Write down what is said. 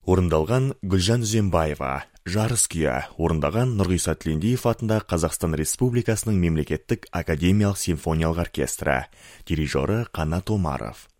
Орындалған Гүлжан Үзембаева, Жарыс күйі. Орындаған Нұрғиса Тілендиев атындағы Қазақстан Республикасының мемлекеттік академиялық симфониялық оркестрі. Дирижері Қанат Омаров.